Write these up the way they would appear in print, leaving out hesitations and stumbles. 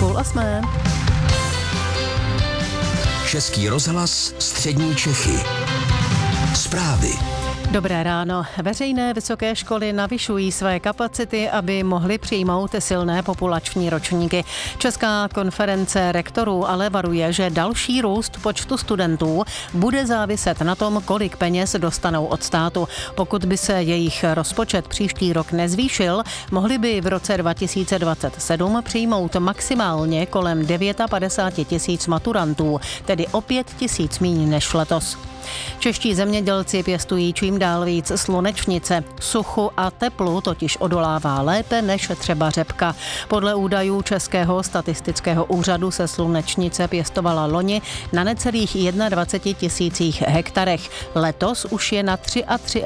7:30. Český rozhlas Střední Čechy. Zprávy. Dobré ráno. Veřejné vysoké školy navyšují své kapacity, aby mohly přijmout silné populační ročníky. Česká konference rektorů ale varuje, že další růst počtu studentů bude záviset na tom, kolik peněz dostanou od státu. Pokud by se jejich rozpočet příští rok nezvýšil, mohli by v roce 2027 přijmout maximálně kolem 59 000 maturantů, tedy o 5 000 míň než letos. Čeští zemědělci pěstují čím dál víc slunečnice. Suchu a teplu totiž odolává lépe než třeba řepka. Podle údajů Českého statistického úřadu se slunečnice pěstovala loni na necelých 21 000 hektarech. Letos už je na 33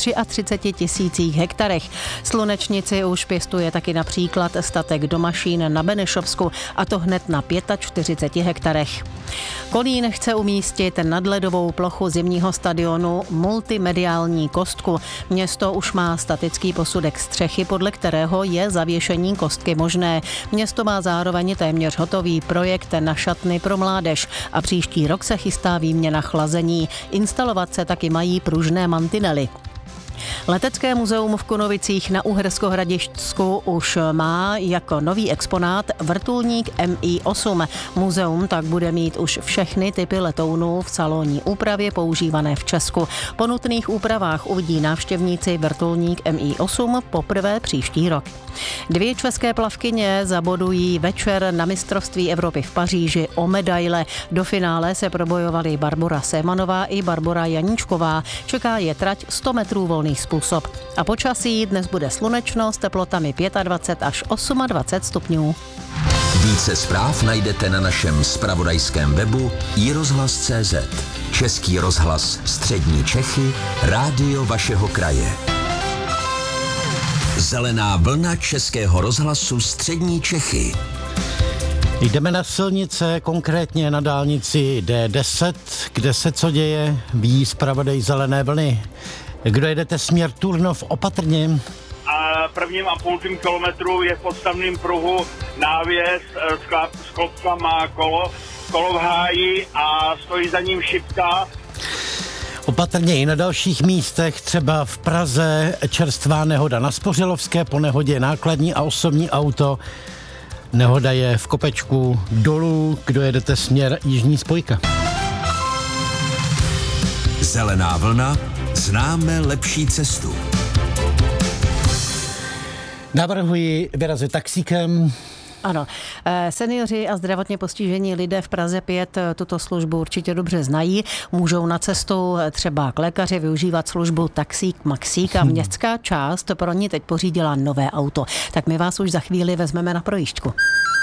000 hektarech. Slunečnici už pěstuje taky například statek Domašín na Benešovsku, a to hned na 45 hektarech. Kolín chce umístit nad ledovou plochu zimního stadionu multimediální kostku. Město už má statický posudek střechy, podle kterého je zavěšení kostky možné. Město má zároveň téměř hotový projekt na šatny pro mládež a příští rok se chystá výměna chlazení. Instalovat se taky mají pružné mantinely. Letecké muzeum v Kunovicích na Uherskohradišťsku už má jako nový exponát vrtulník Mi-8. Muzeum tak bude mít už všechny typy letounů v salonní úpravě používané v Česku. Po nutných úpravách uvidí návštěvníci vrtulník Mi-8 poprvé příští rok. 2 české plavkyně zabodují večer na mistrovství Evropy v Paříži o medaile. Do finále se probojovaly Barbora Sémanová i Barbora Janíčková. Čeká je trať 100 metrů volný způsob. A počasí dnes bude slunečno s teplotami 25 až 28 stupňů. Více zpráv najdete na našem zpravodajském webu iRozhlas.cz. Český rozhlas Střední Čechy, rádio vašeho kraje. Zelená vlna Českého rozhlasu Střední Čechy. Jdeme na silnice, konkrétně na dálnici D10, kde se co děje, ví zpravodaj Zelené vlny. Kdo jedete směr Turnov opatrně? A prvním a půltým kilometru je v podstavném pruhu návěs s klopkama kolo v háji a stojí za ním šipka. Opatrně i na dalších místech, třeba v Praze čerstvá nehoda na Spořilovské, po nehodě nákladní a osobní auto. Nehoda je v kopečku dolů, kdo jedete směr Jižní spojka. Zelená vlna, známe lepší cestu. Navrhuji vyrazit taxíkem. Ano, seniori a zdravotně postižení lidé v Praze 5 tuto službu určitě dobře znají. Můžou na cestu třeba k lékaři využívat službu Taxík Maxík a městská část pro ní teď pořídila nové auto. Tak my vás už za chvíli vezmeme na projížďku.